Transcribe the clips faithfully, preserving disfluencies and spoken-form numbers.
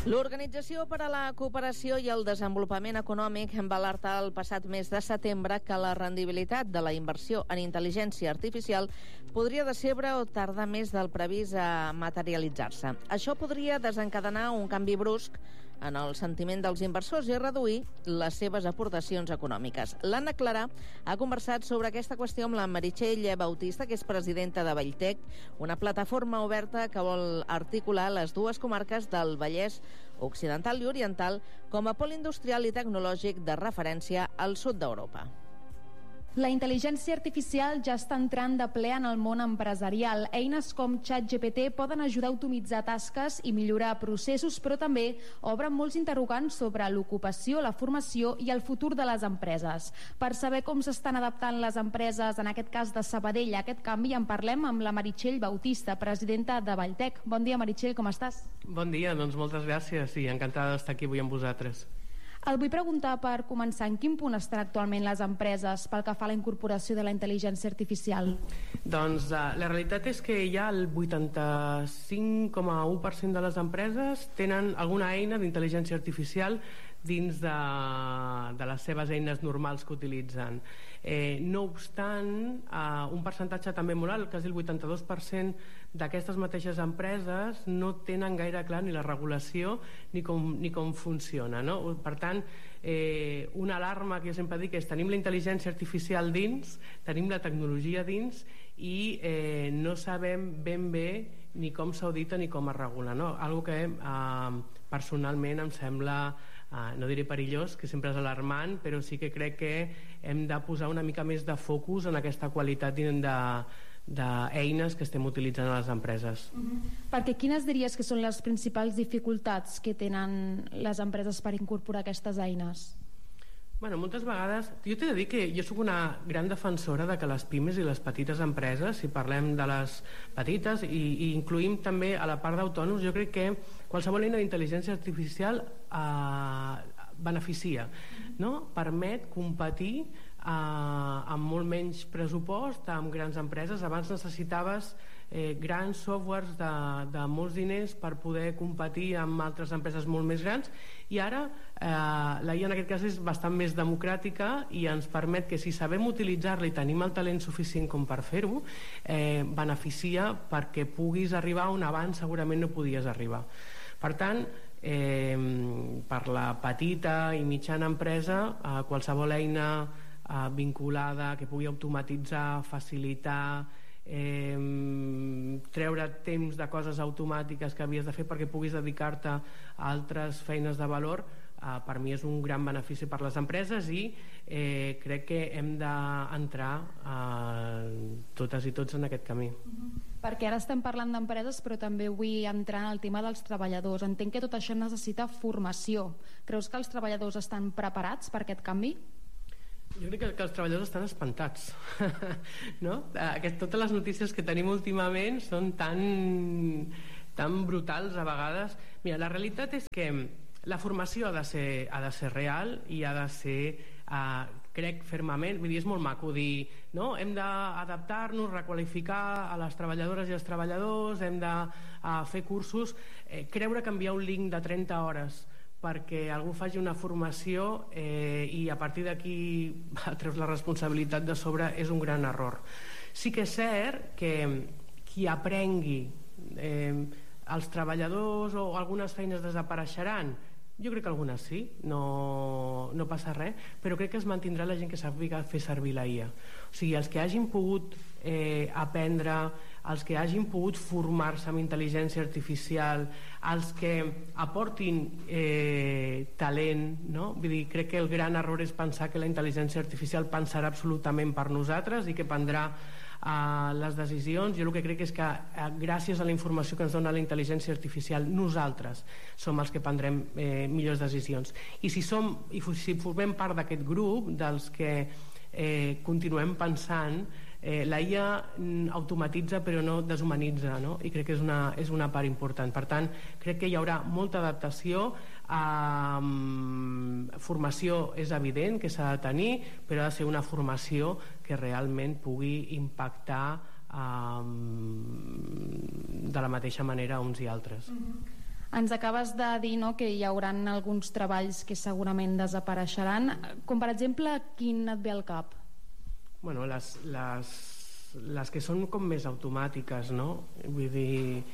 L'Organització per a la Cooperació i el Desenvolupament Econòmic va alertar el passat mes de setembre que la rendibilitat de la inversió en intel·ligència artificial podria decebre o tardar més del previst a materialitzar-se. Això podria desencadenar un canvi brusc en el sentiment dels inversors i reduir les seves aportacions econòmiques. L'Anna Clarà ha conversat sobre aquesta qüestió amb la Meritxell Bautista, que és presidenta de Valltec, una plataforma oberta que vol articular les dues comarques del Vallès Occidental i Oriental com a pol industrial i tecnològic de referència al sud d'Europa. La intel·ligència artificial ja està entrant de ple en el món empresarial. Eines com ChatGPT poden ajudar a optimitzar tasques i millorar processos, però també obren molts interrogants sobre l'ocupació, la formació i el futur de les empreses. Per saber com s'estan adaptant les empreses, en aquest cas de Sabadell, a aquest canvi, en parlem amb la Meritxell Bautista, presidenta de Valltec. Bon dia, Meritxell, com estàs? Bon dia, doncs moltes gràcies i encantada d'estar aquí avui amb vosaltres. El vull preguntar, per començar, en quin punt estan actualment les empreses pel que fa a la incorporació de la intel·ligència artificial? Doncs uh, la realitat és que ja el vuitanta-cinc coma u per cent de les empreses tenen alguna eina d'intel·ligència artificial dins de, de les seves eines normals que utilitzen. Eh, no obstant, uh, un percentatge també molt alt, quasi el vuitanta-dos per cent d'aquestes mateixes empreses no tenen gaire clar ni la regulació ni com, ni com funciona, no? Per tant, eh, una alarma que jo sempre dic és: tenim la intel·ligència artificial dins, tenim la tecnologia dins i eh, no sabem ben bé ni com s'audita ni com es regula, no? Algo que eh, personalment em sembla, eh, no diré perillós, que sempre és alarmant, però sí que crec que hem de posar una mica més de focus en aquesta qualitat de d'eines que estem utilitzant a les empreses. Uh-huh. Perquè quines diries que són les principals dificultats que tenen les empreses per incorporar aquestes eines? Bueno, moltes vegades, jo t'he de dir que jo sóc una gran defensora de que les pimes i les petites empreses, si parlem de les petites i, i incluïm també a la part d'autònoms, jo crec que qualsevol eina d'intel·ligència artificial eh, beneficia, no? Permet competir eh, amb molt menys pressupost amb grans empreses. Abans necessitaves eh, grans softwares de, de molts diners per poder competir amb altres empreses molt més grans, i ara eh, la I A en aquest cas és bastant més democràtica i ens permet que, si sabem utilitzar-la i tenim el talent suficient com per fer-ho, eh, beneficia perquè puguis arribar on abans segurament no podies arribar. Per tant, eh, per la petita i mitjana empresa, eh, qualsevol eina eh, vinculada que pugui automatitzar, facilitar, eh, treure temps de coses automàtiques que havies de fer perquè puguis dedicar-te a altres feines de valor, eh, per mi és un gran benefici per les empreses, i eh, crec que hem d'entrar eh, totes i tots en aquest camí. Uh-huh. Perquè ara estem parlant d'empreses, però també vull entrar en el tema dels treballadors. Entenc que tot això necessita formació. Creus que els treballadors estan preparats per aquest canvi? Jo crec que, que els treballadors estan espantats. No? Aquest, totes les notícies que tenim últimament són tan, tan brutals a vegades. Mira, la realitat és que la formació ha de ser, ha de ser real i ha de ser, eh, crec fermament, vull dir, és molt maco dir, no? Hem d'adaptar-nos, requalificar a les treballadores i els treballadors, hem de eh, fer cursos, eh, creure que enviar un link de trenta hores perquè algú faci una formació eh, i a partir d'aquí treus la responsabilitat de sobre és un gran error. Sí que és cert que qui aprengui, eh, els treballadors o algunes feines desapareixeran. Jo crec que algunes sí, no, no passa res, però crec que es mantindrà la gent que sàpiga fer servir la I A. O sigui, els que hagin pogut eh, aprendre, els que hagin pogut formar-se amb intel·ligència artificial, els que aportin eh, talent, no? Vull dir, crec que el gran error és pensar que la intel·ligència artificial pensarà absolutament per nosaltres i que prendrà Uh, les decisions. Jo el que crec és que uh, gràcies a la informació que ens dona la intel·ligència artificial, nosaltres som els que prendrem eh, millors decisions, i si som i si formem part d'aquest grup dels que eh, continuem pensant, eh, la I A automatitza però no deshumanitza, no? I crec que és una, és una part important. Per tant, crec que hi haurà molta adaptació, eh, formació és evident que s'ha de tenir, però ha de ser una formació que realment pugui impactar eh, de la mateixa manera uns i altres. Mm-hmm. Ens acabes de dir, no, que hi haurà alguns treballs que segurament desapareixeran, com per exemple, quin et ve al cap? Bueno, les, les, les que són com més automàtiques, no? Vull dir,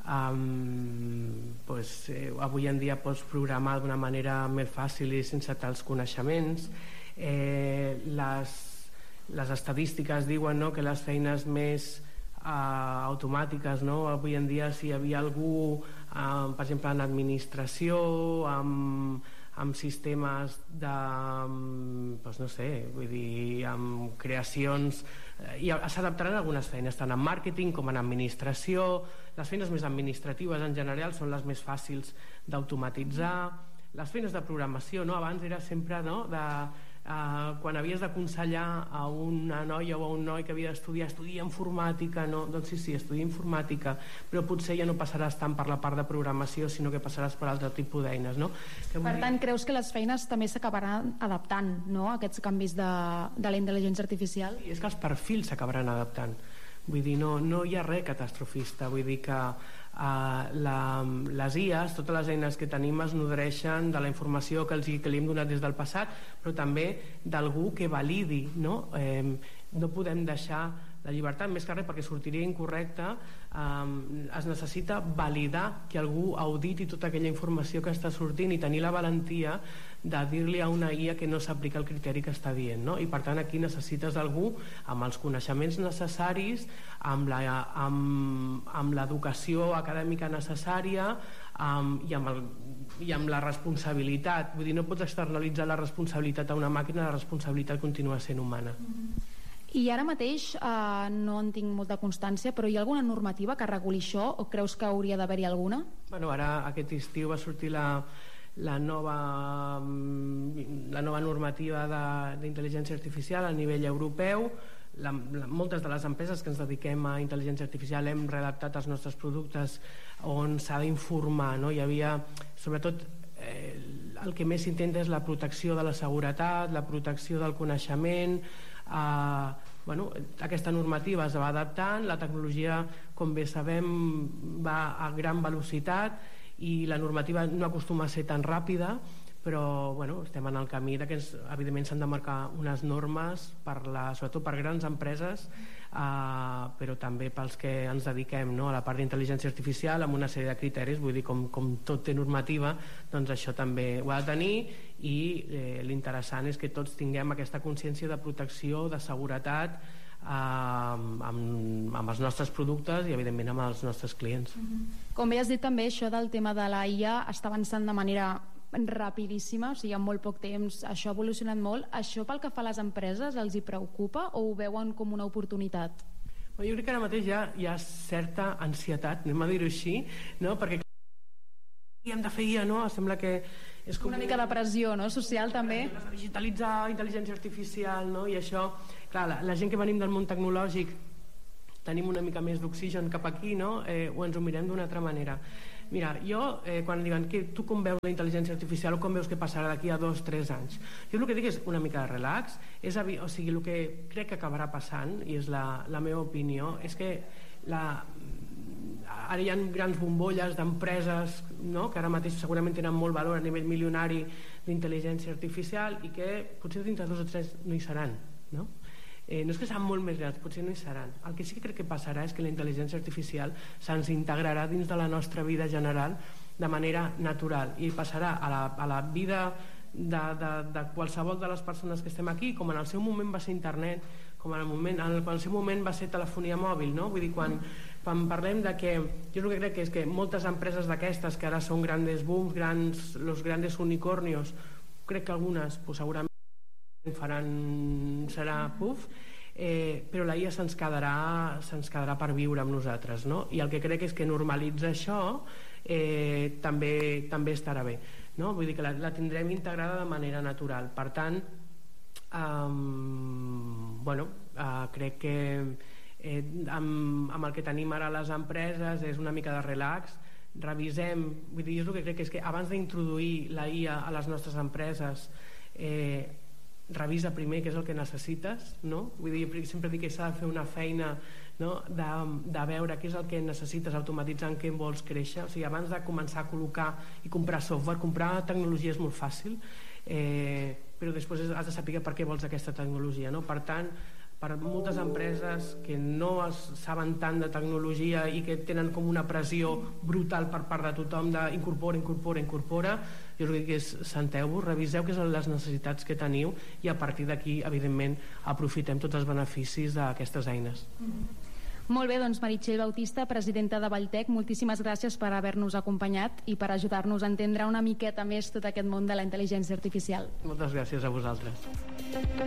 um, pues, eh, avui en dia pots programar d'una manera més fàcil i sense tals coneixements. Eh, les, les estadístiques diuen, no, que les feines més Uh, automàtiques, no? Avui en dia si hi havia algú uh, per exemple en administració amb, amb sistemes de um, doncs no sé, vull dir amb creacions uh, i s'adaptaran algunes feines tant en màrqueting com en administració. Les feines més administratives en general són les més fàcils d'automatitzar. Les feines de programació, no? Abans era sempre, no, de Uh, quan havies d'aconsellar a una noia o a un noi que havia d'estudiar estudia informàtica, no? Doncs sí, sí, estudia informàtica, però potser ja no passaràs tant per la part de programació, sinó que passaràs per altre tipus d'eines, no? Que per tant, dir... creus que les feines també s'acabaran adaptant, no?, a aquests canvis de, de la intel·ligència artificial? I és que els perfils s'acabaran adaptant. Vull dir, no, no hi ha res catastrofista, vull dir que Uh, la, les I As, totes les eines que tenim es nodreixen de la informació que, els, que li hem donat des del passat, però també d'algú que validi, no? Eh, no podem deixar la llibertat, més que res perquè sortiria incorrecte, eh, es necessita validar que algú auditi tota aquella informació que està sortint i tenir la valentia de dir-li a una I A que no s'aplica el criteri que està dient, no? I per tant aquí necessites algú amb els coneixements necessaris, amb la, amb, amb l'educació acadèmica necessària, amb, i, amb el, i amb la responsabilitat. Vull dir, no pots externalitzar la responsabilitat a una màquina, la responsabilitat continua sent humana. Mm-hmm. I ara mateix eh, no en tinc molta constància, però hi ha alguna normativa que reguli això o creus que hauria d'haver-hi alguna? Bueno, ara aquest estiu va sortir la, la, nova, la nova normativa d'intel·ligència artificial a nivell europeu. La, la, moltes de les empreses que ens dediquem a intel·ligència artificial hem redactat els nostres productes on s'ha d'informar, no? Hi havia, sobretot, eh, el que més s'intenta és la protecció de la seguretat, la protecció del coneixement. Uh, bueno, aquesta normativa es va adaptant, la tecnologia, com bé sabem, va a gran velocitat i la normativa no acostuma a ser tan ràpida, però bueno, estem en el camí de que ens, evidentment s'han de marcar unes normes per la, sobretot per grans empreses, uh, però també pels que ens dediquem, no?, a la part d'intel·ligència artificial amb una sèrie de criteris. Vull dir, com, com tot té normativa, doncs això també ho ha de tenir. I eh, l'interessant és que tots tinguem aquesta consciència de protecció, de seguretat eh, amb, amb els nostres productes i evidentment amb els nostres clients. Mm-hmm. Com bé has dit també, això del tema de la I A està avançant de manera rapidíssima, o sigui, en molt poc temps això ha evolucionat molt. Això pel que fa a les empreses els hi preocupa o ho veuen com una oportunitat? Jo crec que ara mateix ja hi ha certa ansietat, anem a dir-ho així, no? Perquè hem de fer I A, no? Sembla que és com una mica de pressió, no?, social també. Digitalitzar, intel·ligència artificial, no? I això, clar, la, la gent que venim del món tecnològic tenim una mica més d'oxigen cap aquí, no? Eh, o ens ho mirem d'una altra manera. Mira, jo, eh, quan diuen que tu com veus la intel·ligència artificial o com veus que passarà d'aquí a dos, tres anys, jo el que dic és una mica de relax, és, o sigui, el que crec que acabarà passant, i és la, la meva opinió, és que la, ara hi ha grans bombolles d'empreses, no?, que ara mateix segurament tenen molt valor a nivell milionari d'intel·ligència artificial i que potser dintre dos o tres no hi seran, no? Eh, no és que seran molt més grans, potser no hi seran. El que sí que crec que passarà és que la intel·ligència artificial se'ns integrarà dins de la nostra vida general de manera natural i passarà a la, a la vida de, de, de qualsevol de les persones que estem aquí, com en el seu moment va ser internet, com en el, moment, en el, en el seu moment va ser telefonia mòbil, no? Vull dir, quan, quan parlem de que, jo el que crec que és que moltes empreses d'aquestes que ara són grandes booms, grans, los grandes unicornios, crec que algunes pues, segurament faran, serà puf, eh, però la I A se'ns quedarà, se'ns quedarà per viure amb nosaltres, no? I el que crec és que normalitza això eh, també, també estarà bé, no? Vull dir que la, la tindrem integrada de manera natural. Per tant, um, bueno, uh, crec que eh, amb, amb el que tenim ara a les empreses és una mica de relax, revisem, vull dir, jo el que crec és que abans d'introduir la I A a les nostres empreses eh, revisa primer què és el que necessites, no? Vull dir, sempre dic que s'ha de fer una feina no? de, de veure què és el que necessites automatitzar, en què en vols créixer. O sigui, abans de començar a col·locar i comprar software, comprar tecnologia és molt fàcil, eh, però després has de saber per què vols aquesta tecnologia, no? Per tant, per moltes empreses que no es saben tant de tecnologia i que tenen com una pressió brutal per part de tothom d'incorpora, incorpora, incorpora, jo crec que és senteu-vos, reviseu què són les necessitats que teniu i a partir d'aquí, evidentment, aprofitem tots els beneficis d'aquestes eines. Molt bé, doncs Meritxell Bautista, presidenta de Valltec, moltíssimes gràcies per haver-nos acompanyat i per ajudar-nos a entendre una miqueta més tot aquest món de la intel·ligència artificial. Moltes gràcies a vosaltres.